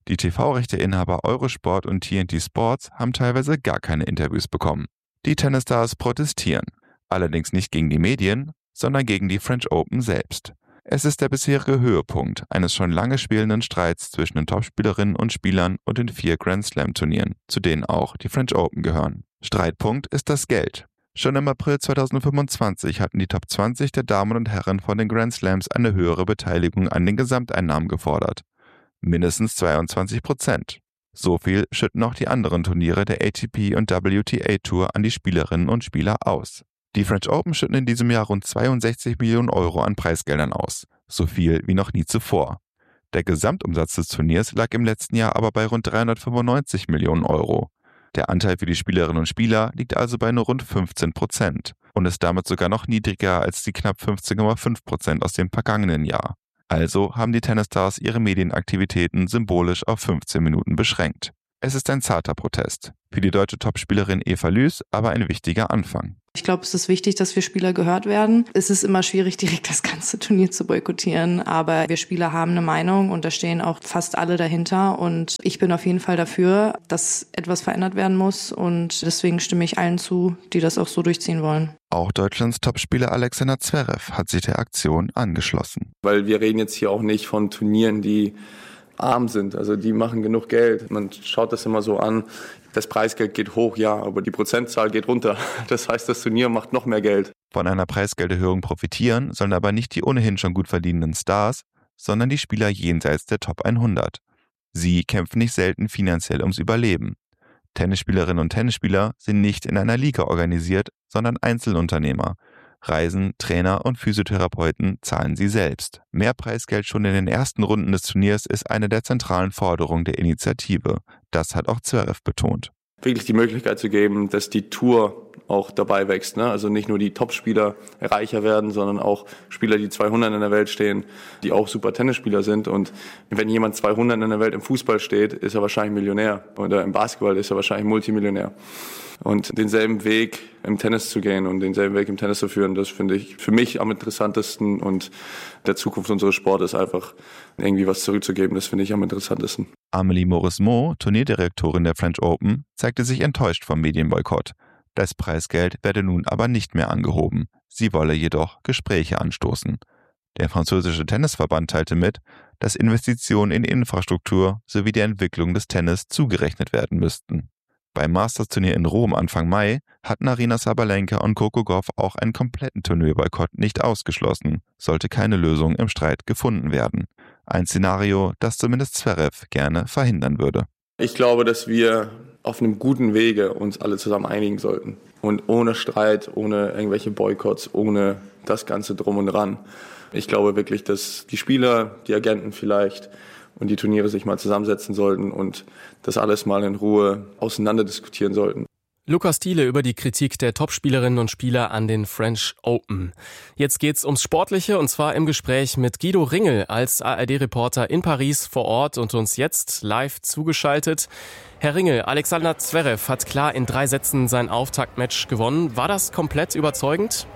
Die T V-Rechteinhaber Eurosport und T N T Sports haben teilweise gar keine Interviews bekommen. Die Tennisstars protestieren, allerdings nicht gegen die Medien, sondern gegen die French Open selbst. Es ist der bisherige Höhepunkt eines schon lange schwelenden Streits zwischen den Topspielerinnen und Spielern und den vier Grand-Slam-Turnieren, zu denen auch die French Open gehören. Streitpunkt ist das Geld. Schon im April zweitausendfünfundzwanzig hatten die Top zwanzig der Damen und Herren von den Grand Slams eine höhere Beteiligung an den Gesamteinnahmen gefordert. Mindestens zweiundzwanzig Prozent. So viel schütten auch die anderen Turniere der A T P und W T A Tour an die Spielerinnen und Spieler aus. Die French Open schütten in diesem Jahr rund zweiundsechzig Millionen Euro an Preisgeldern aus, so viel wie noch nie zuvor. Der Gesamtumsatz des Turniers lag im letzten Jahr aber bei rund dreihundertfünfundneunzig Millionen Euro. Der Anteil für die Spielerinnen und Spieler liegt also bei nur rund fünfzehn Prozent und ist damit sogar noch niedriger als die knapp fünfzehn Komma fünf Prozent aus dem vergangenen Jahr. Also haben die Tennisstars ihre Medienaktivitäten symbolisch auf fünfzehn Minuten beschränkt. Es ist ein zarter Protest. Für die deutsche Topspielerin Eva Lüß aber ein wichtiger Anfang. Ich glaube, es ist wichtig, dass wir Spieler gehört werden. Es ist immer schwierig, direkt das ganze Turnier zu boykottieren, aber wir Spieler haben eine Meinung und da stehen auch fast alle dahinter und ich bin auf jeden Fall dafür, dass etwas verändert werden muss und deswegen stimme ich allen zu, die das auch so durchziehen wollen. Auch Deutschlands Topspieler Alexander Zverev hat sich der Aktion angeschlossen. Weil wir reden jetzt hier auch nicht von Turnieren, die arm sind, also die machen genug Geld. Man schaut das immer so an, das Preisgeld geht hoch, ja, aber die Prozentzahl geht runter. Das heißt, das Turnier macht noch mehr Geld. Von einer Preisgelderhöhung profitieren sollen aber nicht die ohnehin schon gut verdienenden Stars, sondern die Spieler jenseits der Top hundert. Sie kämpfen nicht selten finanziell ums Überleben. Tennisspielerinnen und Tennisspieler sind nicht in einer Liga organisiert, sondern Einzelunternehmer. Reisen, Trainer und Physiotherapeuten zahlen sie selbst. Mehr Preisgeld schon in den ersten Runden des Turniers ist eine der zentralen Forderungen der Initiative. Das hat auch Zverev betont. Wirklich die Möglichkeit zu geben, dass die Tour auch dabei wächst. Ne? Also nicht nur die Topspieler reicher werden, sondern auch Spieler, die zweihundert in der Welt stehen, die auch super Tennisspieler sind. Und wenn jemand zweihundert in der Welt im Fußball steht, ist er wahrscheinlich Millionär. Oder im Basketball ist er wahrscheinlich Multimillionär. Und denselben Weg im Tennis zu gehen und denselben Weg im Tennis zu führen, das finde ich für mich am interessantesten. Und der Zukunft unseres Sportes einfach irgendwie was zurückzugeben, das finde ich am interessantesten. Amélie Mauresmo, Turnierdirektorin der French Open, zeigte sich enttäuscht vom Medienboykott. Das Preisgeld werde nun aber nicht mehr angehoben. Sie wolle jedoch Gespräche anstoßen. Der französische Tennisverband teilte mit, dass Investitionen in Infrastruktur sowie die Entwicklung des Tennis zugerechnet werden müssten. Beim Masters-Turnier in Rom Anfang Mai hatten Aryna Sabalenka und Coco Gauff auch einen kompletten Turnierboykott nicht ausgeschlossen, sollte keine Lösung im Streit gefunden werden. Ein Szenario, das zumindest Zverev gerne verhindern würde. Ich glaube, dass wir auf einem guten Wege uns alle zusammen einigen sollten. Und ohne Streit, ohne irgendwelche Boykotts, ohne das Ganze drum und dran. Ich glaube wirklich, dass die Spieler, die Agenten vielleicht und die Turniere sich mal zusammensetzen sollten und das alles mal in Ruhe auseinander diskutieren sollten. Lukas Thiele über die Kritik der Topspielerinnen und Spieler an den French Open. Jetzt geht's ums Sportliche und zwar im Gespräch mit Guido Ringel als A R D-Reporter in Paris vor Ort und uns jetzt live zugeschaltet. Herr Ringel, Alexander Zverev hat klar in drei Sätzen sein Auftaktmatch gewonnen. War das komplett überzeugend?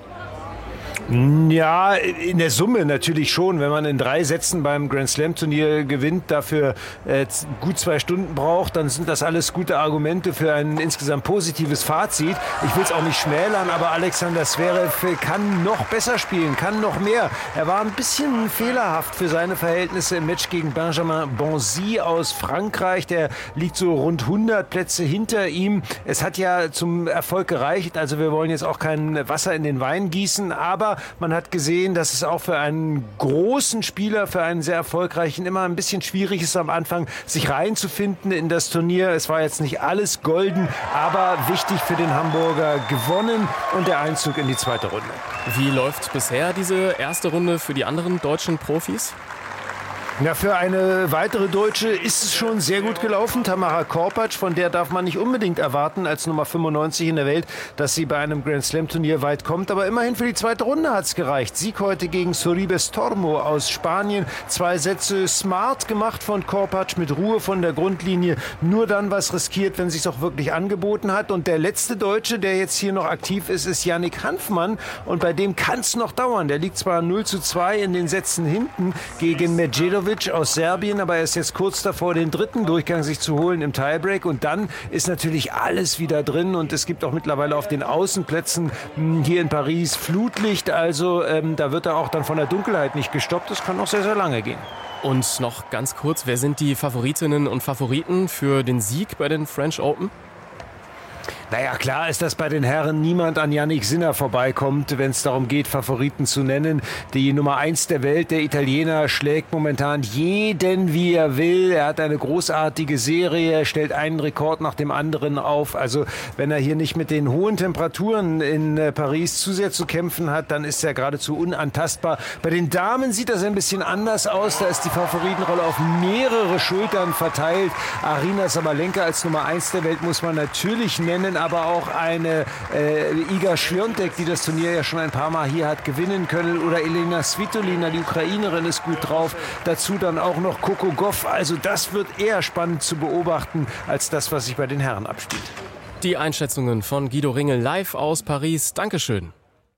Ja, in der Summe natürlich schon. Wenn man in drei Sätzen beim Grand-Slam-Turnier gewinnt, dafür äh, gut zwei Stunden braucht, dann sind das alles gute Argumente für ein insgesamt positives Fazit. Ich will es auch nicht schmälern, aber Alexander Zverev kann noch besser spielen, kann noch mehr. Er war ein bisschen fehlerhaft für seine Verhältnisse im Match gegen Benjamin Bonzi aus Frankreich. Der liegt so rund hundert Plätze hinter ihm. Es hat ja zum Erfolg gereicht, also wir wollen jetzt auch kein Wasser in den Wein gießen, aber man hat gesehen, dass es auch für einen großen Spieler, für einen sehr erfolgreichen, immer ein bisschen schwierig ist am Anfang, sich reinzufinden in das Turnier. Es war jetzt nicht alles golden, aber wichtig für den Hamburger, gewonnen und der Einzug in die zweite Runde. Wie läuft bisher diese erste Runde für die anderen deutschen Profis? Ja, für eine weitere Deutsche ist es schon sehr gut gelaufen. Tamara Korpatsch, von der darf man nicht unbedingt erwarten, als Nummer fünfundneunzig in der Welt, dass sie bei einem Grand-Slam-Turnier weit kommt. Aber immerhin für die zweite Runde hat es gereicht. Sieg heute gegen Sorribes Tormo aus Spanien. Zwei Sätze smart gemacht von Korpatsch, mit Ruhe von der Grundlinie. Nur dann was riskiert, wenn es sich auch wirklich angeboten hat. Und der letzte Deutsche, der jetzt hier noch aktiv ist, ist Yannick Hanfmann. Und bei dem kann es noch dauern. Der liegt zwar null zu zwei in den Sätzen hinten gegen Medvedev, Djokovic aus Serbien, aber er ist jetzt kurz davor, den dritten Durchgang sich zu holen im Tiebreak. Und dann ist natürlich alles wieder drin und es gibt auch mittlerweile auf den Außenplätzen mh, hier in Paris Flutlicht. Also ähm, da wird er auch dann von der Dunkelheit nicht gestoppt. Das kann noch sehr, sehr lange gehen. Und noch ganz kurz, wer sind die Favoritinnen und Favoriten für den Sieg bei den French Open? Naja, klar ist, dass bei den Herren niemand an Jannik Sinner vorbeikommt, wenn es darum geht, Favoriten zu nennen. Die Nummer eins der Welt, der Italiener, schlägt momentan jeden, wie er will. Er hat eine großartige Serie, er stellt einen Rekord nach dem anderen auf. Also wenn er hier nicht mit den hohen Temperaturen in Paris zu sehr zu kämpfen hat, dann ist er geradezu unantastbar. Bei den Damen sieht das ein bisschen anders aus. Da ist die Favoritenrolle auf mehrere Schultern verteilt. Aryna Sabalenka als Nummer eins der Welt muss man natürlich nennen, aber auch eine äh, Iga Świątek, die das Turnier ja schon ein paar Mal hier hat gewinnen können, oder Elena Svitolina, die Ukrainerin, ist gut drauf. Dazu dann auch noch Coco Gauff. Also das wird eher spannend zu beobachten als das, was sich bei den Herren abspielt. Die Einschätzungen von Guido Ringel live aus Paris. Dankeschön.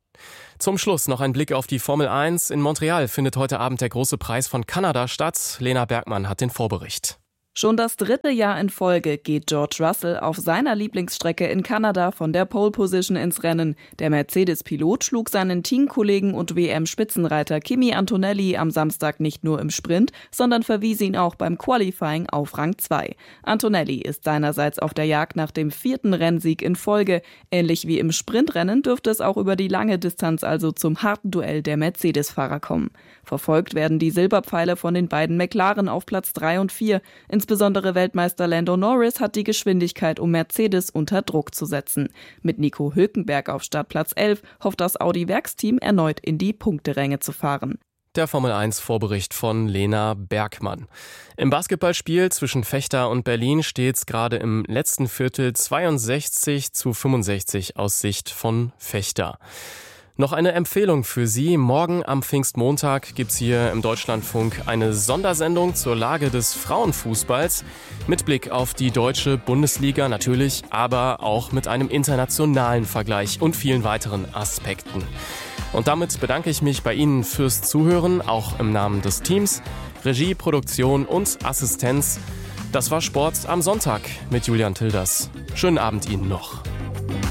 Zum Schluss noch ein Blick auf die Formel eins. In Montreal findet heute Abend der große Preis von Kanada statt. Lena Bergmann hat den Vorbericht. Schon das dritte Jahr in Folge geht George Russell auf seiner Lieblingsstrecke in Kanada von der Pole Position ins Rennen. Der Mercedes-Pilot schlug seinen Teamkollegen und W M-Spitzenreiter Kimi Antonelli am Samstag nicht nur im Sprint, sondern verwies ihn auch beim Qualifying auf Rang zwei. Antonelli ist seinerseits auf der Jagd nach dem vierten Rennsieg in Folge. Ähnlich wie im Sprintrennen dürfte es auch über die lange Distanz also zum harten Duell der Mercedes-Fahrer kommen. Verfolgt werden die Silberpfeile von den beiden McLaren auf Platz drei und vier. Insbesondere Weltmeister Lando Norris hat die Geschwindigkeit, um Mercedes unter Druck zu setzen. Mit Nico Hülkenberg auf Startplatz elf hofft das Audi-Werksteam erneut in die Punkteränge zu fahren. Der Formel eins Vorbericht von Lena Bergmann. Im Basketballspiel zwischen Vechta und Berlin steht es gerade im letzten Viertel zweiundsechzig zu fünfundsechzig aus Sicht von Vechta. Noch eine Empfehlung für Sie. Morgen am Pfingstmontag gibt's hier im Deutschlandfunk eine Sondersendung zur Lage des Frauenfußballs mit Blick auf die deutsche Bundesliga natürlich, aber auch mit einem internationalen Vergleich und vielen weiteren Aspekten. Und damit bedanke ich mich bei Ihnen fürs Zuhören, auch im Namen des Teams, Regie, Produktion und Assistenz. Das war Sport am Sonntag mit Julian Tilders. Schönen Abend Ihnen noch.